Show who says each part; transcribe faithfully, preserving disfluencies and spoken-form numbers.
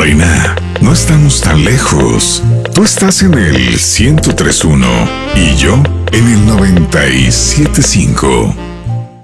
Speaker 1: Reina, no estamos tan lejos. Tú estás en el ciento tres punto uno y yo en el noventa y siete punto cinco.